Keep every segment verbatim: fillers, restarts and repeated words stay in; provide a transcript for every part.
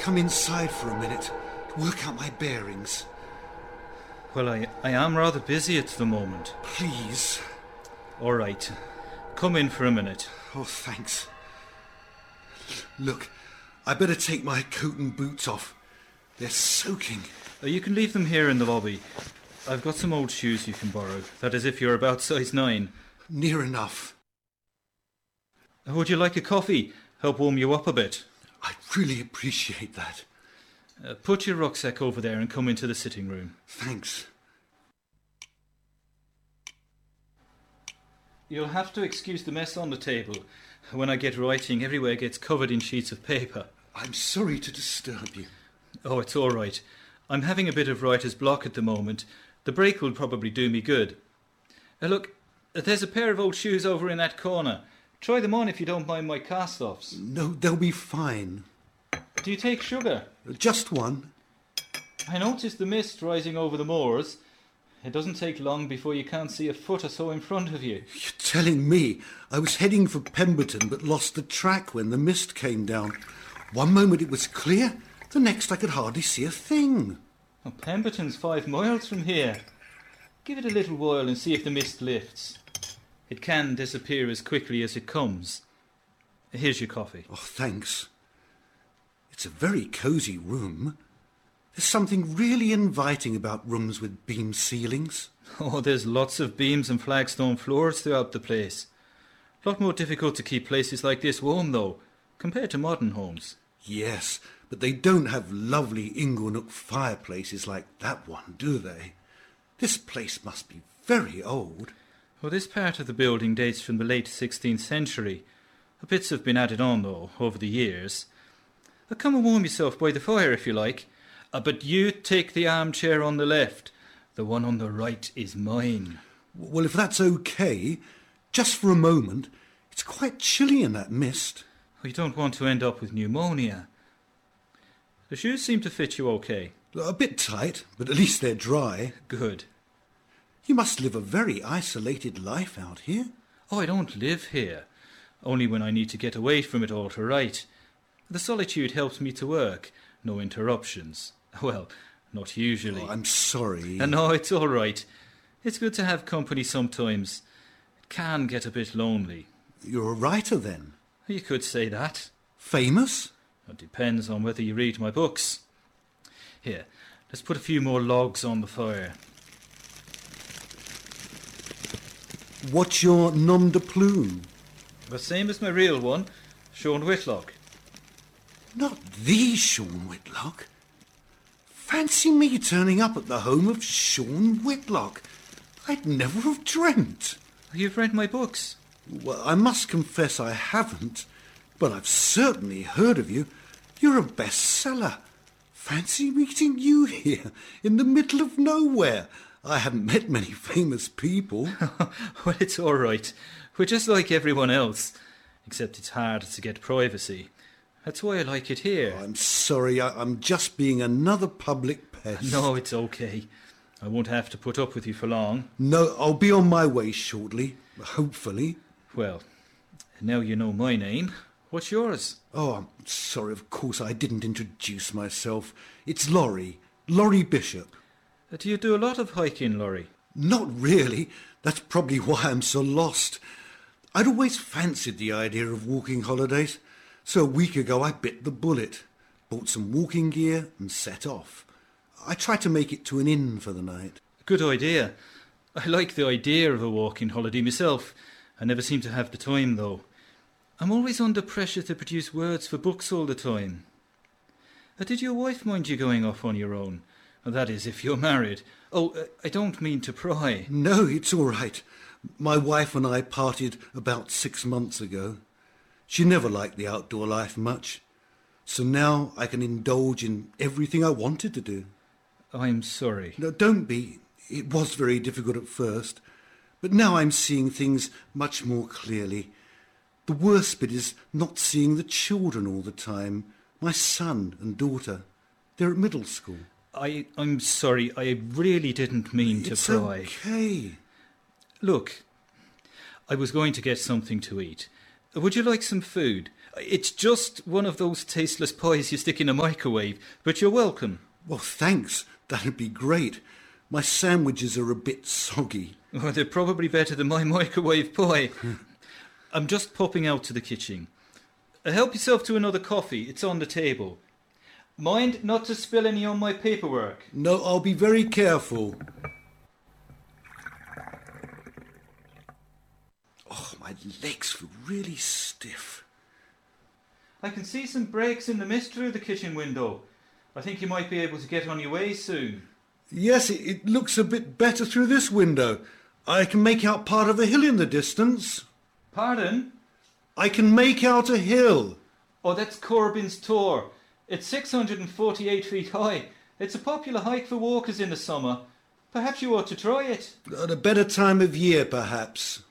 come inside for a minute to work out my bearings? Well, I, I am rather busy at the moment. Please. All right. Come in for a minute. Oh, thanks. Look, I better take my coat and boots off. They're soaking. Uh, you can leave them here in the lobby. I've got some old shoes you can borrow. That is if you're about size nine. Near enough. Uh, Would you like a coffee? Help warm you up a bit. I'd really appreciate that. Uh, put your rucksack over there and come into the sitting room. Thanks. You'll have to excuse the mess on the table. When I get writing, everywhere gets covered in sheets of paper. I'm sorry to disturb you. Oh, it's all right. I'm having a bit of writer's block at the moment. The break will probably do me good. Uh, look, there's a pair of old shoes over in that corner. Try them on if you don't mind my cast-offs. No, they'll be fine. Do you take sugar? Just one. I noticed the mist rising over the moors. It doesn't take long before you can't see a foot or so in front of you. You're telling me I was heading for Pemberton but lost the track when the mist came down. One moment it was clear, the next I could hardly see a thing. Oh, Pemberton's five miles from here. Give it a little while and see if the mist lifts. It can disappear as quickly as it comes. Here's your coffee. Oh, thanks. It's a very cosy room. There's something really inviting about rooms with beam ceilings. Oh, there's lots of beams and flagstone floors throughout the place. A lot more difficult to keep places like this warm, though, compared to modern homes. Yes, but they don't have lovely inglenook fireplaces like that one, do they? This place must be very old. Well, this part of the building dates from the late sixteenth century. Bits have been added on, though, over the years. Uh, come and warm yourself by the fire if you like. Uh, but you take the armchair on the left. The one on the right is mine. Well, if that's okay, just for a moment, it's quite chilly in that mist. You don't want to end up with pneumonia. The shoes seem to fit you okay. A bit tight, but at least they're dry. Good. You must live a very isolated life out here. Oh, I don't live here. Only when I need to get away from it all to write. The solitude helps me to work. No interruptions. Well, not usually. Oh, I'm sorry. Uh, no, it's all right. It's good to have company sometimes. It can get a bit lonely. You're a writer, then? You could say that. Famous? It depends on whether you read my books. Here, let's put a few more logs on the fire. What's your nom de plume? The same as my real one, Sean Whitlock. Not the Sean Whitlock. Fancy me turning up at the home of Sean Whitlock. I'd never have dreamt. You've read my books? Well, I must confess I haven't, but I've certainly heard of you. You're a bestseller. Fancy meeting you here, in the middle of nowhere. I haven't met many famous people. Well, it's all right. We're just like everyone else, except it's hard to get privacy. That's why I like it here. Oh, I'm sorry, I, I'm just being another public pest. No, it's okay. I won't have to put up with you for long. No, I'll be on my way shortly, hopefully. Well, now you know my name. What's yours? Oh, I'm sorry, of course I didn't introduce myself. It's Laurie, Laurie Bishop. Uh, do you do a lot of hiking, Laurie? Not really. That's probably why I'm so lost. I'd always fancied the idea of walking holidays. So a week ago I bit the bullet, bought some walking gear and set off. I tried to make it to an inn for the night. Good idea. I like the idea of a walking holiday myself. I never seem to have the time, though. I'm always under pressure to produce words for books all the time. Uh, did your wife mind you going off on your own? That is, if you're married. Oh, uh, I don't mean to pry. No, it's all right. My wife and I parted about six months ago. She never liked the outdoor life much. So now I can indulge in everything I wanted to do. I'm sorry. No, don't be. It was very difficult at first. But now I'm seeing things much more clearly. The worst bit is not seeing the children all the time. My son and daughter. They're at middle school. I, I'm sorry. I really didn't mean to It's pry. okay. Look, I was going to get something to eat. Would you like some food? It's just one of those tasteless pies you stick in a microwave, but you're welcome. Well, thanks. That'd be great. My sandwiches are a bit soggy. Oh, they're probably better than my microwave pie. I'm just popping out to the kitchen. Uh, help yourself to another coffee. It's on the table. Mind not to spill any on my paperwork. No, I'll be very careful. Oh, my legs feel really stiff. I can see some breaks in the mist through the kitchen window. I think you might be able to get on your way soon. Yes, it, it looks a bit better through this window. I can make out part of a hill in the distance. Pardon? I can make out a hill. Oh, that's Corbin's Tor. It's six hundred forty-eight feet high. It's a popular hike for walkers in the summer. Perhaps you ought to try it. At a better time of year, perhaps.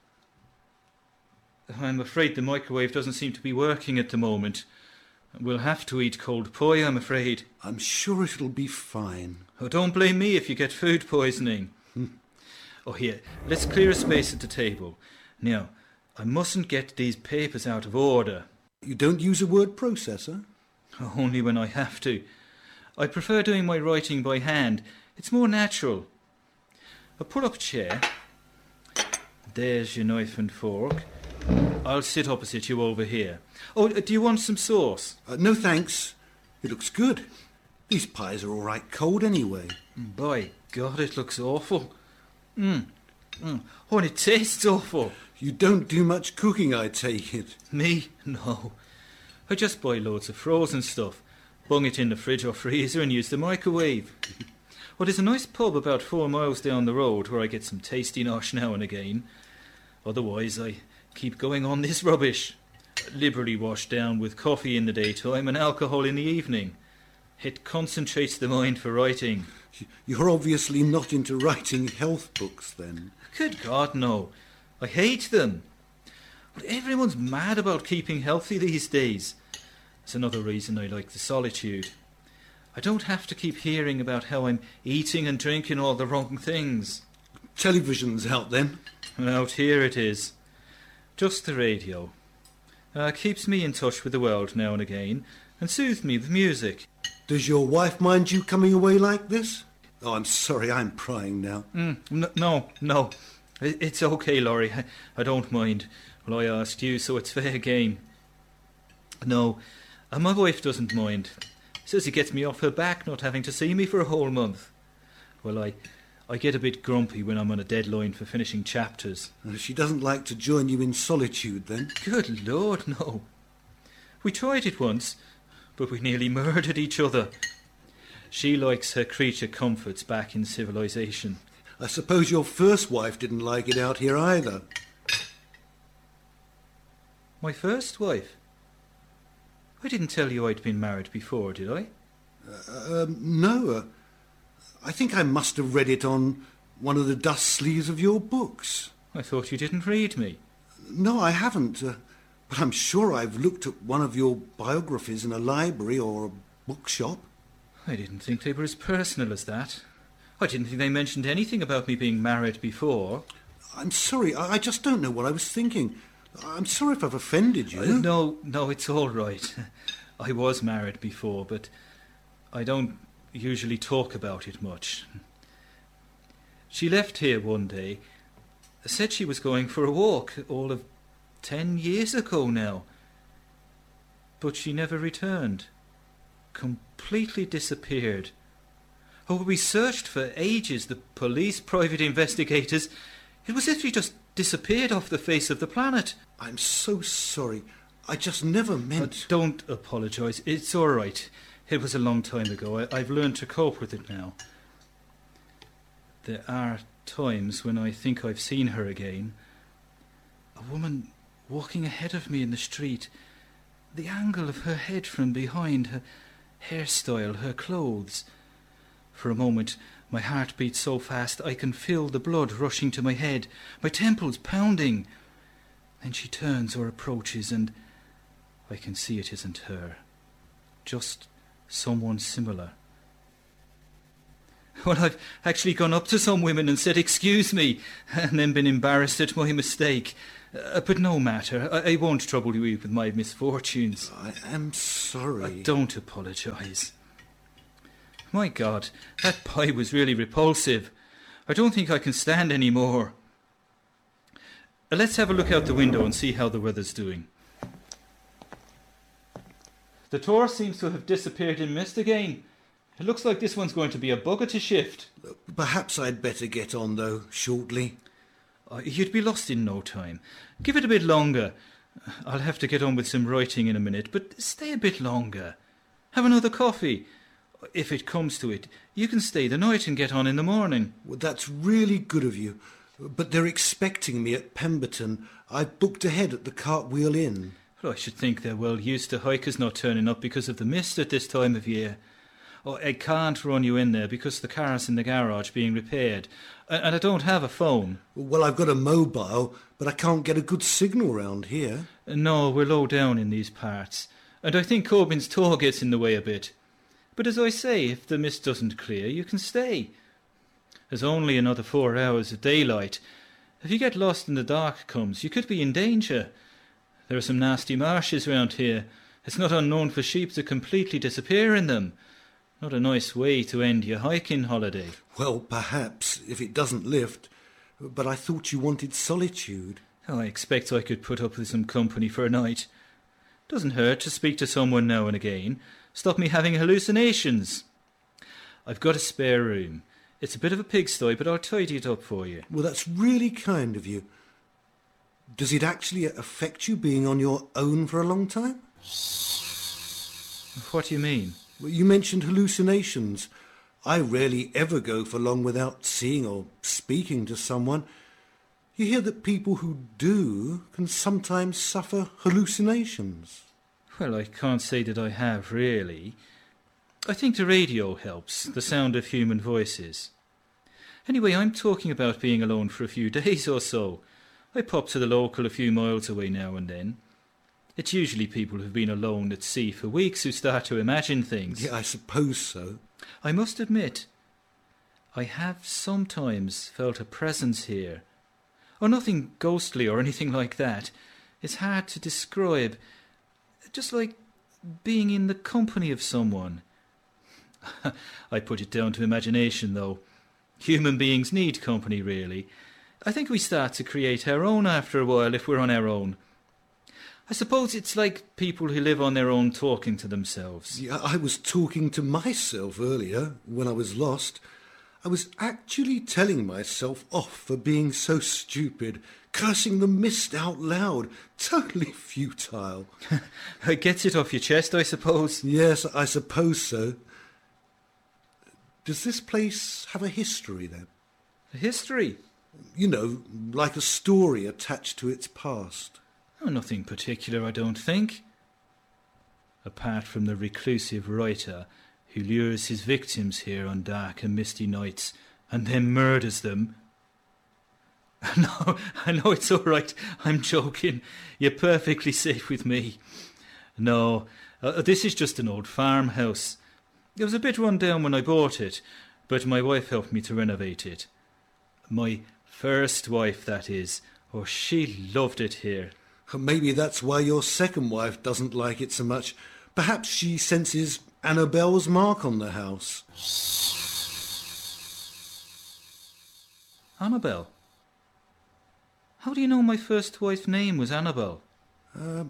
I'm afraid the microwave doesn't seem to be working at the moment. We'll have to eat cold pie, I'm afraid. I'm sure it'll be fine. Oh, don't blame me if you get food poisoning. Oh, here, let's clear a space at the table. Now, I mustn't get these papers out of order. You don't use a word processor? Only when I have to. I prefer doing my writing by hand. It's more natural. A pull-up chair. There's your knife and fork. I'll sit opposite you over here. Oh, do you want some sauce? Uh, no thanks. It looks good. These pies are all right cold anyway. By God, it looks awful. Mm. Mm. Oh, and it tastes awful. You don't do much cooking, I take it. Me? No. I just buy loads of frozen stuff, bung it in the fridge or freezer and use the microwave. Well, there's a nice pub about four miles down the road where I get some tasty nosh now and again. Otherwise, I keep going on this rubbish. Liberally washed down with coffee in the daytime and alcohol in the evening. It concentrates the mind for writing. You're obviously not into writing health books, then. Good God, no. I hate them. But everyone's mad about keeping healthy these days. That's another reason I like the solitude. I don't have to keep hearing about how I'm eating and drinking all the wrong things. Television's out, then? And out here it is. Just the radio. Uh, keeps me in touch with the world now and again, and soothes me with music. Does your wife mind you coming away like this? Oh, I'm sorry, I'm prying now. Mm, n- no, no. It's okay, Laurie. I, I don't mind. Well, I asked you, so it's fair game. No, and my wife doesn't mind. Says it gets me off her back not having to see me for a whole month. Well, I, I get a bit grumpy when I'm on a deadline for finishing chapters. She doesn't like to join you in solitude, then? Good Lord, no. We tried it once, but we nearly murdered each other. She likes her creature comforts back in civilization. I suppose your first wife didn't like it out here either. My first wife? I didn't tell you I'd been married before, did I? Uh, um, no. Uh, I think I must have read it on one of the dust sleeves of your books. I thought you didn't read me. No, I haven't. Uh, but I'm sure I've looked at one of your biographies in a library or a bookshop. I didn't think they were as personal as that. I didn't think they mentioned anything about me being married before. I'm sorry, I, I just don't know what I was thinking. I'm sorry if I've offended you. Uh, no, no, it's all right. I was married before, but I don't usually talk about it much. She left here one day, said she was going for a walk all of ten years ago now. But she never returned. Completely disappeared. Oh, we searched for ages, the police, private investigators. It was as if she just disappeared off the face of the planet. I'm so sorry. I just never meant... Uh, don't apologise. It's all right. It was a long time ago. I, I've learned to cope with it now. There are times when I think I've seen her again. A woman walking ahead of me in the street. The angle of her head from behind, her hairstyle, her clothes. For a moment, my heart beats so fast I can feel the blood rushing to my head, my temples pounding. Then she turns or approaches, and I can see it isn't her. Just someone similar. Well, I've actually gone up to some women and said, "Excuse me," and then been embarrassed at my mistake. Uh, but no matter, I, I won't trouble you with my misfortunes. I am sorry. Uh, don't apologise. My God, that pie was really repulsive. I don't think I can stand any more. Uh, let's have a look out the window and see how the weather's doing. The Tor seems to have disappeared in mist again. It looks like this one's going to be a bugger to shift. Perhaps I'd better get on, though, shortly. Uh, you'd be lost in no time. Give it a bit longer. I'll have to get on with some writing in a minute, but stay a bit longer. Have another coffee. If it comes to it, you can stay the night and get on in the morning. Well, that's really good of you. But they're expecting me at Pemberton. I've booked ahead at the Cartwheel Inn. Well, I should think they're well used to hikers not turning up because of the mist at this time of year. Oh, I can't run you in there because the car's in the garage being repaired, and I don't have a phone. Well, I've got a mobile, but I can't get a good signal round here. No, we're low down in these parts, and I think Corbyn's Tor gets in the way a bit. But as I say, if the mist doesn't clear, you can stay. There's only another four hours of daylight. If you get lost and the dark comes, you could be in danger. There are some nasty marshes round here. It's not unknown for sheep to completely disappear in them. Not a nice way to end your hiking holiday. Well, perhaps, if it doesn't lift. But I thought you wanted solitude. Oh, I expect I could put up with some company for a night. Doesn't hurt to speak to someone now and again. Stop me having hallucinations. I've got a spare room. It's a bit of a pigsty, but I'll tidy it up for you. Well, that's really kind of you. Does it actually affect you being on your own for a long time? What do you mean? Well, you mentioned hallucinations. I rarely ever go for long without seeing or speaking to someone. You hear that people who do can sometimes suffer hallucinations. Well, I can't say that I have, really. I think the radio helps, the sound of human voices. Anyway, I'm talking about being alone for a few days or so. I pop to the local a few miles away now and then. It's usually people who've been alone at sea for weeks who start to imagine things. Yeah, I suppose so. I must admit, I have sometimes felt a presence here. Oh, nothing ghostly or anything like that. It's hard to describe. Just like being in the company of someone. I put it down to imagination, though. Human beings need company, really. I think we start to create our own after a while if we're on our own. I suppose it's like people who live on their own talking to themselves. Yeah, I was talking to myself earlier when I was lost. I was actually telling myself off for being so stupid, cursing the mist out loud. Totally futile. It gets it off your chest, I suppose. Yes, I suppose so. Does this place have a history then? A history? You know, like a story attached to its past. Oh, nothing particular, I don't think. Apart from the reclusive writer who lures his victims here on dark and misty nights and then murders them. No, I know it's all right. I'm joking. You're perfectly safe with me. No, uh, this is just an old farmhouse. It was a bit run down when I bought it, but my wife helped me to renovate it. My first wife, that is. Oh, she loved it here. Maybe that's why your second wife doesn't like it so much. Perhaps she senses Annabelle's mark on the house. Annabelle? How do you know my first wife's name was Annabelle? Uh,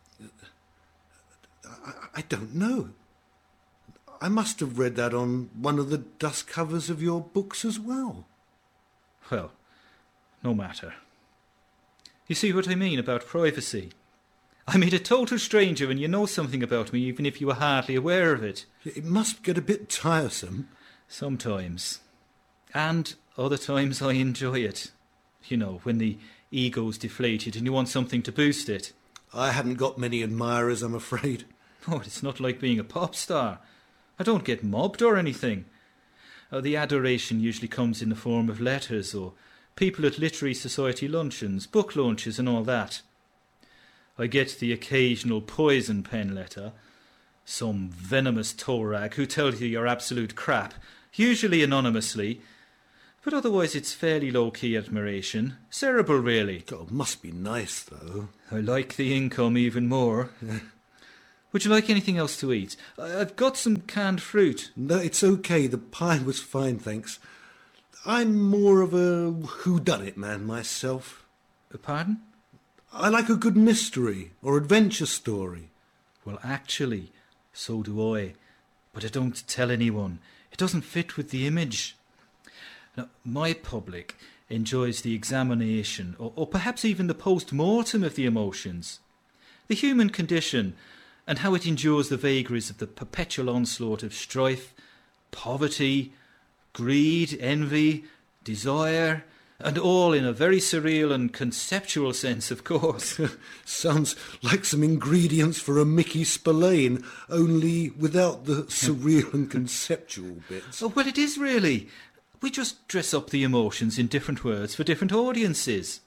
I, I don't know. I must have read that on one of the dust covers of your books as well. Well, no matter. You see what I mean about privacy? I meet a total stranger and you know something about me even if you were hardly aware of it. It must get a bit tiresome. Sometimes. And other times I enjoy it. You know, when the ego's deflated and you want something to boost it. I haven't got many admirers, I'm afraid. Oh, it's not like being a pop star. I don't get mobbed or anything. Uh, the adoration usually comes in the form of letters or people at literary society luncheons, book launches and all that. I get the occasional poison pen letter. Some venomous toe rag who tells you you're absolute crap. usually anonymously, but otherwise it's fairly low-key admiration. Cerebral, really. God, must be nice, though. I like the income even more. Would you like anything else to eat? I've got some canned fruit. No, it's okay. The pie was fine, thanks. I'm more of a whodunit man myself. Pardon? I like a good mystery or adventure story. Well, actually, so do I. But I don't tell anyone. It doesn't fit with the image. Now, my public enjoys the examination, or, or perhaps even the post-mortem of the emotions. The human condition, and how it endures the vagaries of the perpetual onslaught of strife, poverty, greed, envy, desire, and all in a very surreal and conceptual sense, of course. Sounds like some ingredients for a Mickey Spillane, only without the surreal and conceptual bits. Oh, well, it is really. We just dress up the emotions in different words for different audiences.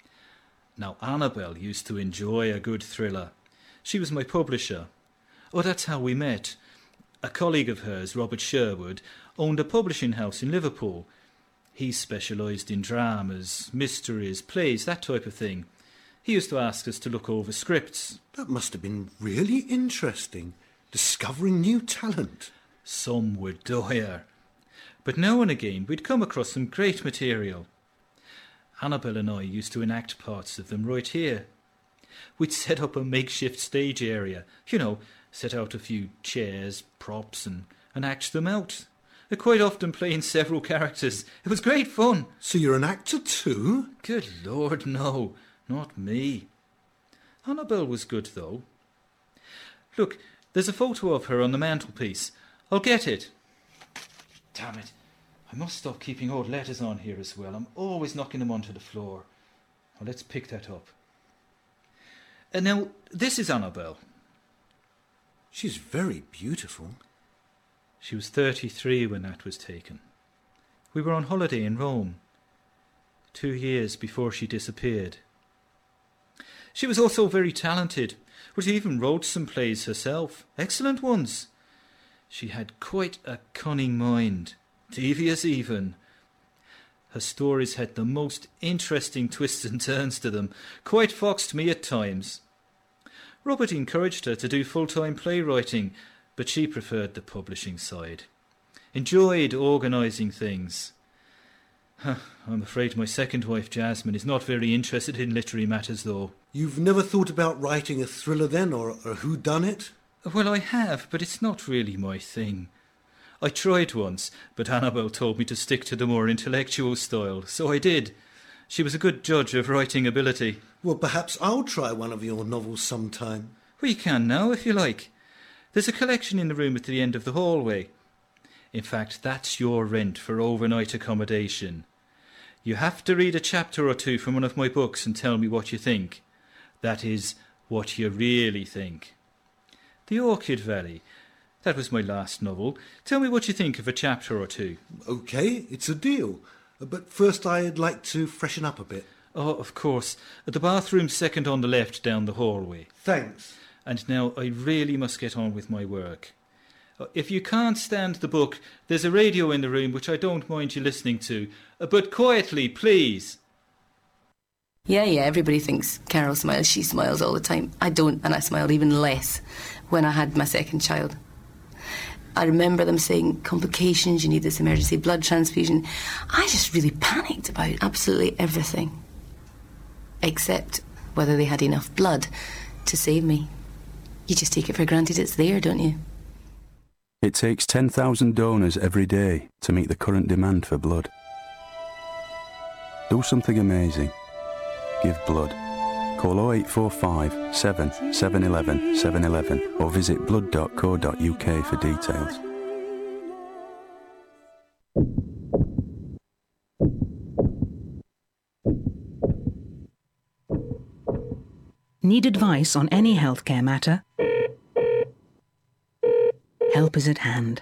Now, Annabel used to enjoy a good thriller. She was my publisher. Oh, that's how we met. A colleague of hers, Robert Sherwood, owned a publishing house in Liverpool. He specialised in dramas, mysteries, plays, that type of thing. He used to ask us to look over scripts. That must have been really interesting, discovering new talent. Some were dire. But now and again we'd come across some great material. Annabel and I used to enact parts of them right here. We'd set up a makeshift stage area, you know, set out a few chairs, props, and, and act them out. Uh, quite often playing several characters. It was great fun. So you're an actor too? Good Lord, no, not me. Annabel was good, though. Look, there's a photo of her on the mantelpiece. I'll get it. Damn it. I must stop keeping old letters on here as well. I'm always knocking them onto the floor. Well, let's pick that up. And now, this is Annabel. She's very beautiful. She was thirty-three when that was taken. We were on holiday in Rome, two years before she disappeared. She was also very talented, but she even wrote some plays herself, excellent ones. She had quite a cunning mind, devious even. Her stories had the most interesting twists and turns to them, quite foxed me at times. Robert encouraged her to do full-time playwriting, but she preferred the publishing side. Enjoyed organising things. I'm afraid my second wife, Jasmine, is not very interested in literary matters, though. You've never thought about writing a thriller then, or a whodunit? Well, I have, but it's not really my thing. I tried once, but Annabel told me to stick to the more intellectual style, so I did. She was a good judge of writing ability. Well, perhaps I'll try one of your novels sometime. Well, you can now, if you like. There's a collection in the room at the end of the hallway. In fact, that's your rent for overnight accommodation. You have to read a chapter or two from one of my books and tell me what you think. That is, what you really think. The Orchid Valley. That was my last novel. Tell me what you think of a chapter or two. OK, it's a deal. But first I'd like to freshen up a bit. Oh, of course. The bathroom's second on the left down the hallway. Thanks. And now I really must get on with my work. If you can't stand the book, there's a radio in the room which I don't mind you listening to. But quietly, please. Yeah, yeah, everybody thinks Carol smiles. She smiles all the time. I don't, and I smiled even less when I had my second child. I remember them saying, complications, you need this emergency blood transfusion. I just really panicked about absolutely everything, except whether they had enough blood to save me. You just take it for granted it's there, don't you? It takes ten thousand donors every day to meet the current demand for blood. Do something amazing. Give blood. Call oh eight four five, seven, seven one one, seven one one or visit blood dot co dot uk for details. Need advice on any healthcare matter? Help is at hand.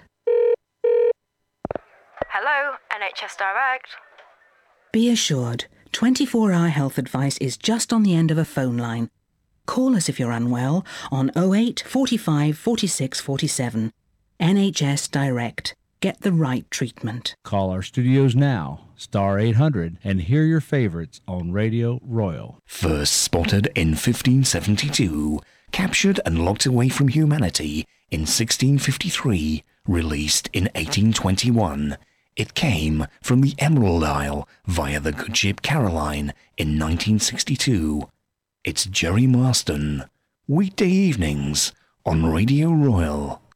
Hello, N H S Direct. Be assured, twenty-four hour health advice is just on the end of a phone line. Call us if you're unwell on oh eight, forty-five, forty-six, forty-seven. N H S Direct. Get the right treatment. Call our studios now, star eight hundred, and hear your favorites on Radio Royal. First spotted in fifteen seventy-two, captured and locked away from humanity in sixteen fifty-three, released in eighteen twenty-one. It came from the Emerald Isle via the good ship Caroline in nineteen sixty-two. It's Jerry Marston, weekday evenings on Radio Royal.